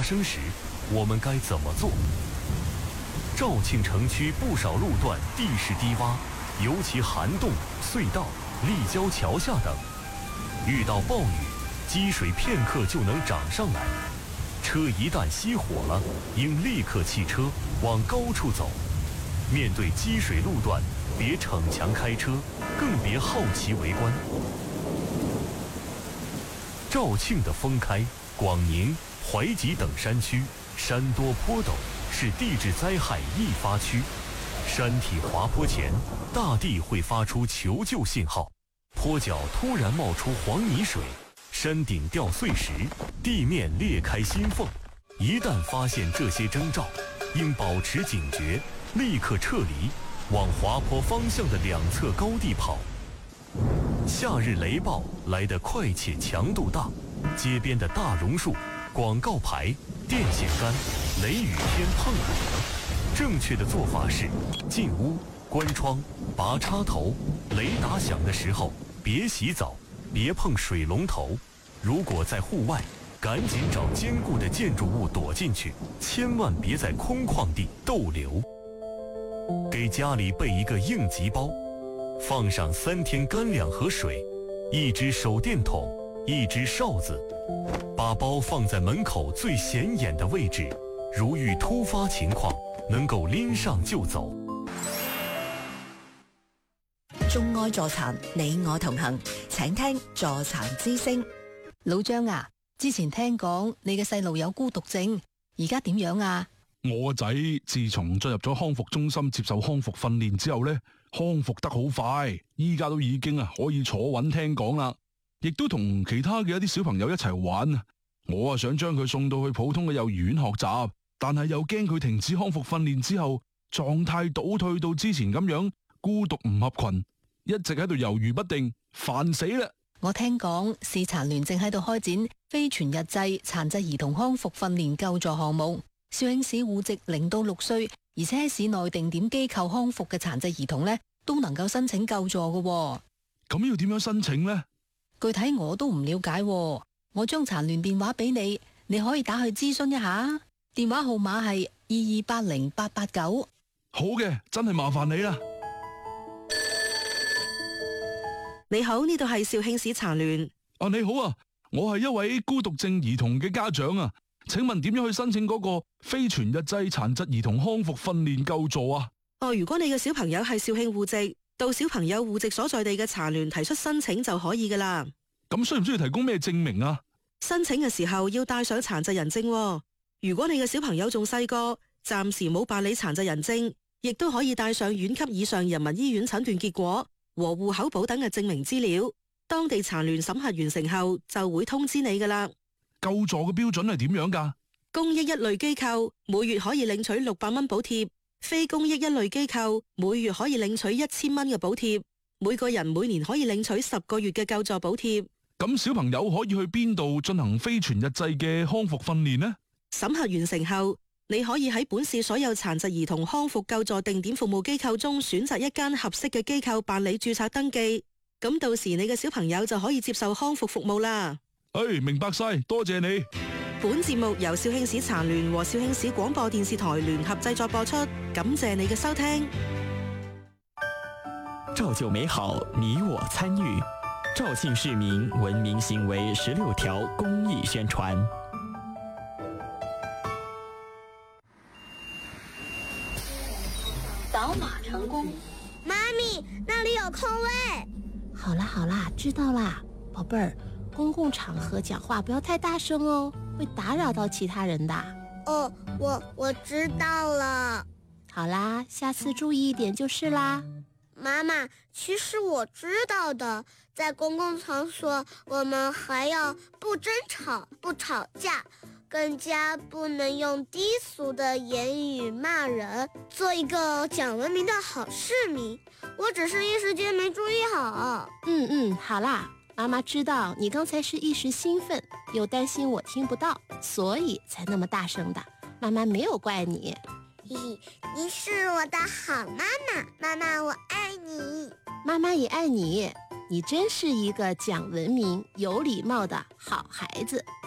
发生时，我们该怎么做？肇庆城区不少路段地势低洼，尤其涵洞、隧道、立交桥下等，遇到暴雨，积水片刻就能涨上来。车一旦熄火了，应立刻弃车，往高处走。面对积水路段，别逞强开车，更别好奇围观。肇庆的封开、广宁、怀集等山区，山多坡陡，是地质灾害易发区。山体滑坡前，大地会发出求救信号，坡脚突然冒出黄泥水，山顶掉碎石，地面裂开心缝。一旦发现这些征兆，应保持警觉，立刻撤离，往滑坡方向的两侧高地跑。夏日雷暴来得快且强度大，街边的大榕树、广告牌、电线杆，雷雨天碰骨了。正确的做法是：进屋、关窗、拔插头。雷打响的时候，别洗澡，别碰水龙头。如果在户外，赶紧找坚固的建筑物躲进去，千万别在空旷地逗留。给家里备一个应急包，放上3天干粮和水，1只手电筒，1只哨子，把包放在门口最显眼的位置，如遇突发情況，能夠拎上就走。 眾愛助殘，你我同行，請聽助殘之聲。 老張啊，之前聽講你嘅細路有孤獨症，而家點樣啊？ 我個仔自從進入咗康復中心接受康復訓練之後呢，康復得好快，依家都已經可以坐穩聽講啦，亦都同其他嘅一啲小朋友一齊玩。我想將佢送到去普通嘅幼兒園學習，但係又驚佢停止康復訓練之後狀態倒退到之前咁樣，孤獨唔合群，一直喺度猶豫不定，煩死啦！ 我聽講市殘聯正喺度開展非全日制殘疾兒童康復訓練救助項目，肇慶市戶籍0到6歲，而且喺市內定點機構康復嘅殘疾兒童呢，都能夠申請救助嘅。 咁要點樣申請呢？ 具體我都唔了解，我將殘聯電話俾你，你可以打去諮詢一下。電話號碼係22808889。 好嘅，真係麻煩你啦。 你好，呢度係肇慶市殘聯。 你好啊，我係一位孤獨症兒童嘅家長啊，請問點樣去申請嗰個非全日制殘疾兒童康復訓練救助啊？ 如果你嘅小朋友係肇慶戶籍，到小朋友戶籍所在地嘅殘聯提出申請就可以噶啦。 咁需唔需要提供咩證明啊？ 申請嘅時候要帶上殘疾人證喎。如果你嘅小朋友仲細個，暫時冇辦理殘疾人證，亦都可以帶上縣級以上人民醫院診斷結果和戶口簿等嘅證明資料。當地殘聯審核完成後，就會通知你噶啦。 救助嘅標準係點樣噶？ 公益一類機構每月可以領取600蚊補貼，非公益一類機構每月可以領取1000蚊嘅補貼，每個人每年可以領取10個月嘅救助補貼。 咁小朋友可以去邊度進行非全日制嘅康復訓練呢？ 審核完成後，你可以喺本市所有殘疾兒童康復救助定點服務機構中選擇一間合適嘅機構辦理註冊登記，咁到時你嘅小朋友就可以接受康復服務啦。 明白晒，多謝你。 本節目由肇慶市殘聯和肇慶市廣播電視台聯合製作播出，感謝你嘅收聽。 造就美好，你我參與。肇慶市民文明行為16條公益宣傳。 掃碼成功。 媽咪，那裡有空位。 好啦好啦，知道啦，寶貝兒，公共場合講話不要太大聲哦，會打擾到其他人的。 我知道了。 好啦，下次注意一點就是啦。 媽媽，其實我知道的，在公共場所，我們還要不爭吵、不吵架，更加不能用低俗的言語罵人，做一個講文明的好市民。我只是一時間沒注意好。 好啦，媽媽知道你剛才是一時興奮，又擔心我聽不到，所以才那麼大聲的。媽媽沒有怪你。 你是我的好媽媽，媽媽我愛你。 媽媽也愛你，你真是一個講文明、有禮貌的好孩子。